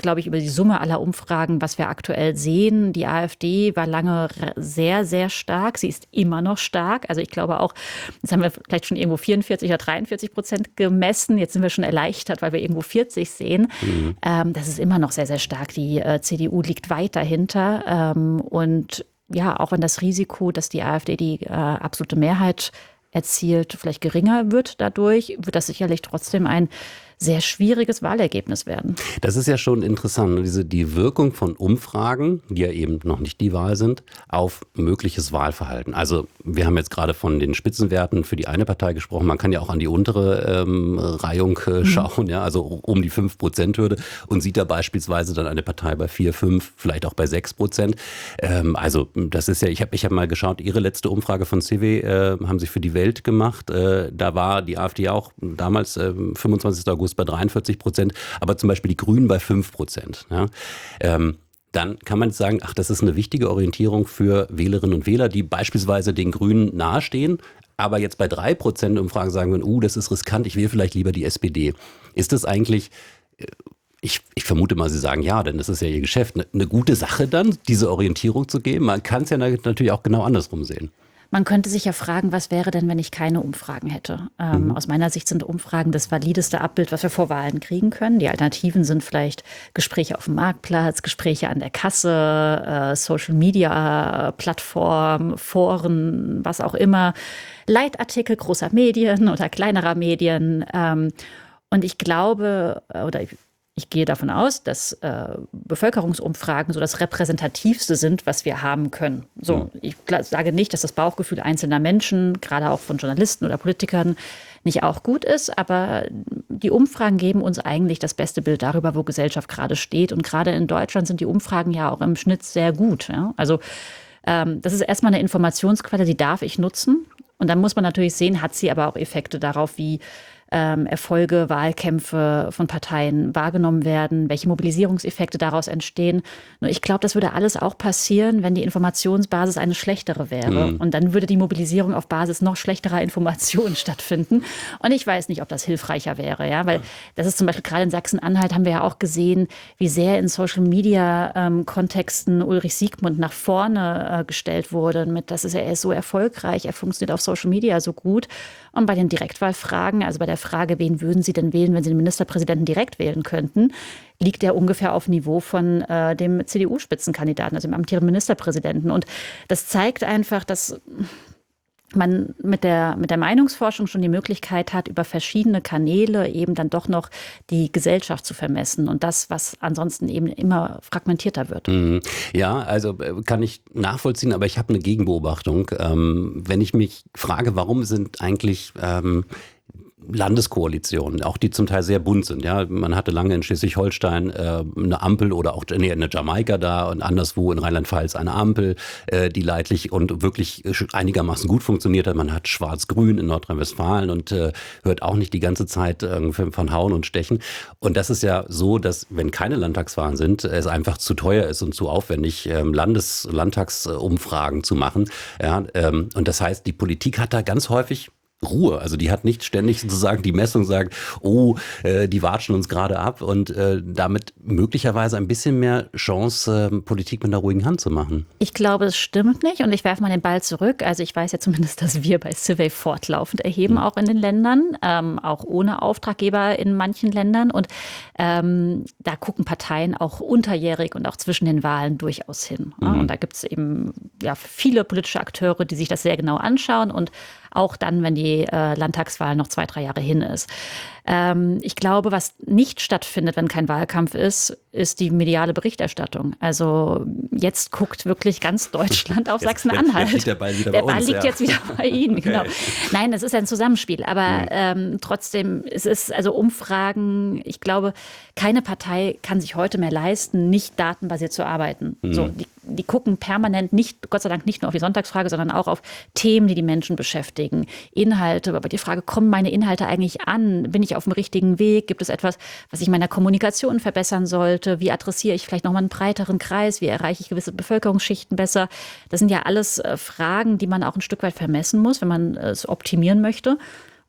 glaube ich, über die Summe aller Umfragen, was wir aktuell sehen. Die AfD war lange sehr, sehr stark. Sie ist immer noch stark. Also ich glaube auch, jetzt haben wir vielleicht schon irgendwo 44 oder 43% gemessen. Jetzt sind wir schon erleichtert, weil wir irgendwo 40 sehen. Das ist immer noch sehr, sehr stark. Die CDU liegt weit dahinter. Und ja, auch wenn das Risiko, dass die AfD die absolute Mehrheit erzielt, vielleicht geringer wird dadurch, wird das sicherlich trotzdem ein sehr schwieriges Wahlergebnis werden. Das ist ja schon interessant, die Wirkung von Umfragen, die ja eben noch nicht die Wahl sind, auf mögliches Wahlverhalten. Also wir haben jetzt gerade von den Spitzenwerten für die eine Partei gesprochen. Man kann ja auch an die untere Reihung schauen, ja, also um die 5%-Hürde und sieht da beispielsweise dann eine Partei bei 4, 5, vielleicht auch bei 6%. Also das ist ja, ich hab mal geschaut, Ihre letzte Umfrage von CW haben Sie für die Welt gemacht. Da war die AfD auch damals 25. August bei 43%, aber zum Beispiel die Grünen bei 5%. Ja. Dann kann man sagen, ach, das ist eine wichtige Orientierung für Wählerinnen und Wähler, die beispielsweise den Grünen nahestehen, aber jetzt bei 3% Umfragen sagen würden, das ist riskant, ich wähle vielleicht lieber die SPD. Ist das eigentlich, ich vermute mal, Sie sagen ja, denn das ist ja Ihr Geschäft, eine gute Sache dann, diese Orientierung zu geben? Man kann es ja natürlich auch genau andersrum sehen. Man könnte sich ja fragen, was wäre denn, wenn ich keine Umfragen hätte? Aus meiner Sicht sind Umfragen das valideste Abbild, was wir vor Wahlen kriegen können. Die Alternativen sind vielleicht Gespräche auf dem Marktplatz, Gespräche an der Kasse, Social-Media-Plattformen, Foren, was auch immer, Leitartikel großer Medien oder kleinerer Medien. Und ich glaube, ich gehe davon aus, dass Bevölkerungsumfragen so das Repräsentativste sind, was wir haben können. So, ich sage nicht, dass das Bauchgefühl einzelner Menschen, gerade auch von Journalisten oder Politikern, nicht auch gut ist, aber die Umfragen geben uns eigentlich das beste Bild darüber, wo Gesellschaft gerade steht. Und gerade in Deutschland sind die Umfragen ja auch im Schnitt sehr gut. Ja? Also das ist erstmal eine Informationsquelle, die darf ich nutzen. Und dann muss man natürlich sehen, hat sie aber auch Effekte darauf, wie Erfolge, Wahlkämpfe von Parteien wahrgenommen werden, welche Mobilisierungseffekte daraus entstehen. Nur ich glaube, das würde alles auch passieren, wenn die Informationsbasis eine schlechtere wäre. Und dann würde die Mobilisierung auf Basis noch schlechterer Informationen stattfinden. Und ich weiß nicht, ob das hilfreicher wäre, ja, weil das ist zum Beispiel gerade in Sachsen-Anhalt haben wir ja auch gesehen, wie sehr in Social-Media-Kontexten Ulrich Siegmund nach vorne gestellt wurde. Er ist so erfolgreich, er funktioniert auf Social Media so gut. Und bei den Direktwahlfragen, also bei der Frage, wen würden Sie denn wählen, wenn Sie den Ministerpräsidenten direkt wählen könnten, liegt er ungefähr auf Niveau von dem CDU-Spitzenkandidaten, also dem amtierenden Ministerpräsidenten. Und das zeigt einfach, dass man mit der Meinungsforschung schon die Möglichkeit hat, über verschiedene Kanäle eben dann doch noch die Gesellschaft zu vermessen und das, was ansonsten eben immer fragmentierter wird. Ja, also kann ich nachvollziehen, aber ich habe eine Gegenbeobachtung. Wenn ich mich frage, warum sind eigentlich Landeskoalitionen, auch die zum Teil sehr bunt sind. Ja, man hatte lange in Schleswig-Holstein eine Ampel oder auch eine Jamaika da und anderswo in Rheinland-Pfalz eine Ampel, die leidlich und wirklich einigermaßen gut funktioniert hat. Man hat Schwarz-Grün in Nordrhein-Westfalen und hört auch nicht die ganze Zeit von Hauen und Stechen. Und das ist ja so, dass wenn keine Landtagswahlen sind, es einfach zu teuer ist und zu aufwendig, Landtagsumfragen zu machen. Ja, und das heißt, die Politik hat da ganz häufig Ruhe. Also die hat nicht ständig sozusagen die Messung sagt, die watschen uns gerade ab und damit möglicherweise ein bisschen mehr Chance, Politik mit einer ruhigen Hand zu machen. Ich glaube, es stimmt nicht und ich werfe mal den Ball zurück. Also ich weiß ja zumindest, dass wir bei Survey fortlaufend erheben, auch in den Ländern, auch ohne Auftraggeber in manchen Ländern und da gucken Parteien auch unterjährig und auch zwischen den Wahlen durchaus hin. Und da gibt es eben viele politische Akteure, die sich das sehr genau anschauen und auch dann, wenn die Landtagswahl noch 2-3 Jahre hin ist. Ich glaube, was nicht stattfindet, wenn kein Wahlkampf ist, ist die mediale Berichterstattung. Also jetzt guckt wirklich ganz Deutschland auf Sachsen-Anhalt. Jetzt liegt der Ball wieder bei uns. Der Ball liegt jetzt wieder bei Ihnen, okay. Genau. Nein, es ist ein Zusammenspiel. Aber trotzdem, es ist also Umfragen, ich glaube, keine Partei kann sich heute mehr leisten, nicht datenbasiert zu arbeiten. So, die gucken permanent Gott sei Dank nicht nur auf die Sonntagsfrage, sondern auch auf Themen, die die Menschen beschäftigen. Inhalte, aber die Frage, kommen meine Inhalte eigentlich an? Bin ich auf dem richtigen Weg? Gibt es etwas, was ich in meiner Kommunikation verbessern sollte? Wie adressiere ich vielleicht nochmal einen breiteren Kreis? Wie erreiche ich gewisse Bevölkerungsschichten besser? Das sind ja alles Fragen, die man auch ein Stück weit vermessen muss, wenn man es optimieren möchte.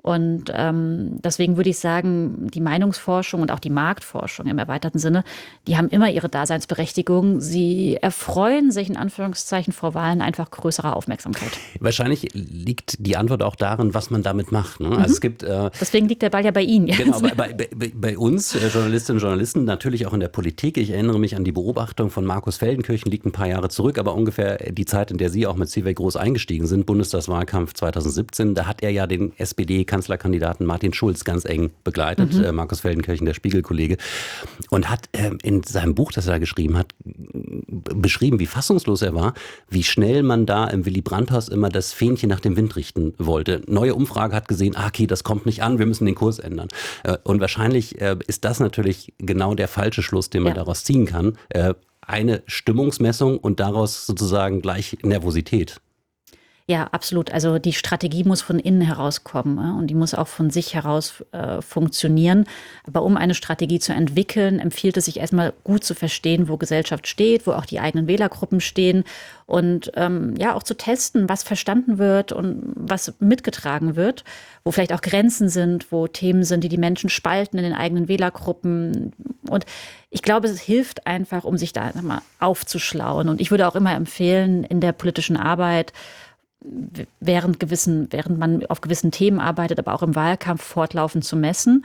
Und deswegen würde ich sagen, die Meinungsforschung und auch die Marktforschung im erweiterten Sinne, die haben immer ihre Daseinsberechtigung. Sie erfreuen sich in Anführungszeichen vor Wahlen einfach größerer Aufmerksamkeit. Wahrscheinlich liegt die Antwort auch darin, was man damit macht. Ne? Also es gibt, deswegen liegt der Ball ja bei Ihnen jetzt. Genau, bei uns, Journalistinnen und Journalisten, natürlich auch in der Politik. Ich erinnere mich an die Beobachtung von Markus Feldenkirchen, liegt ein paar Jahre zurück, aber ungefähr die Zeit, in der Sie auch mit CIVEC groß eingestiegen sind, Bundestagswahlkampf 2017, da hat er ja den SPD-Kanzlerkandidaten Martin Schulz ganz eng begleitet, Markus Feldenkirchen, der Spiegel-Kollege, und hat in seinem Buch, das er da geschrieben hat, beschrieben, wie fassungslos er war, wie schnell man da im Willy Brandt-Haus immer das Fähnchen nach dem Wind richten wollte. Neue Umfrage hat gesehen, okay, das kommt nicht an, wir müssen den Kurs ändern. Und wahrscheinlich ist das natürlich genau der falsche Schluss, den man daraus ziehen kann. Eine Stimmungsmessung und daraus sozusagen gleich Nervosität. Ja, absolut. Also die Strategie muss von innen herauskommen und die muss auch von sich heraus funktionieren. Aber um eine Strategie zu entwickeln, empfiehlt es sich erstmal gut zu verstehen, wo Gesellschaft steht, wo auch die eigenen Wählergruppen stehen und auch zu testen, was verstanden wird und was mitgetragen wird, wo vielleicht auch Grenzen sind, wo Themen sind, die die Menschen spalten in den eigenen Wählergruppen. Und ich glaube, es hilft einfach, um sich da mal aufzuschlauen. Und ich würde auch immer empfehlen, in der politischen Arbeit, während man auf gewissen Themen arbeitet, aber auch im Wahlkampf fortlaufend zu messen.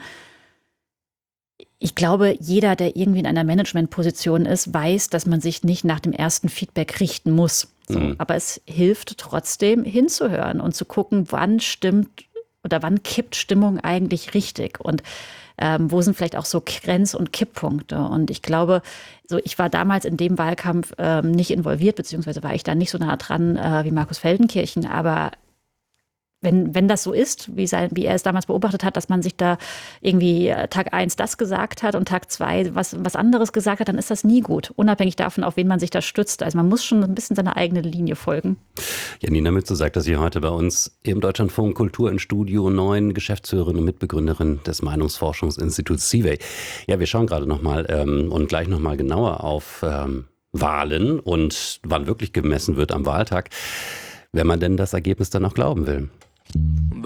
Ich glaube, jeder, der irgendwie in einer Managementposition ist, weiß, dass man sich nicht nach dem ersten Feedback richten muss. So, aber es hilft trotzdem hinzuhören und zu gucken, wann kippt Stimmung eigentlich richtig und wo sind vielleicht auch so Grenz- und Kipppunkte. Und ich glaube, ich war damals in dem Wahlkampf nicht involviert, beziehungsweise war ich da nicht so nah dran wie Markus Feldenkirchen. Aber wenn das so ist, wie er es damals beobachtet hat, dass man sich da irgendwie Tag 1 das gesagt hat und Tag 2 was anderes gesagt hat, dann ist das nie gut. Unabhängig davon, auf wen man sich da stützt. Also man muss schon ein bisschen seiner eigenen Linie folgen. Janina Mütze sagt, dass Sie heute bei uns im Deutschlandfunk Kultur in Studio 9 Geschäftsführerin und Mitbegründerin des Meinungsforschungsinstituts CIVEC. Ja, wir schauen gerade nochmal und gleich nochmal genauer auf Wahlen und wann wirklich gemessen wird am Wahltag, wenn man denn das Ergebnis dann auch glauben will.